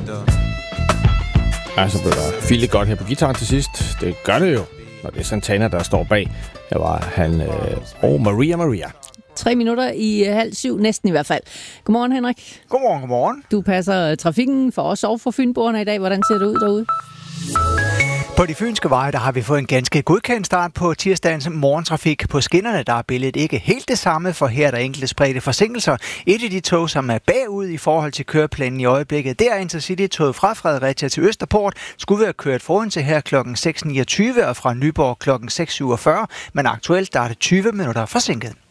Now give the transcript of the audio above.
Altså, blev der filet godt her på gitaren til sidst. Det gør det jo, når det er Santana, der står bag. Der var han og Maria. 3 minutter i 6:30, næsten i hvert fald. Godmorgen, Henrik. Godmorgen. Du passer trafikken for os og for fynboerne i dag. Hvordan ser det ud derude? På de fynske veje, der har vi fået en ganske godkendt start på tirsdagens morgentrafik. På skinnerne, der er billedet ikke helt det samme, for her er der enkelte spredte forsinkelser. Et af de tog, som er bagud i forhold til køreplanen i øjeblikket, det er Intercity-toget fra Fredericia til Østerport. Skulle være kørt foran til her kl. 6.29 og fra Nyborg kl. 6.47, men aktuelt der er det 20 minutter forsinket.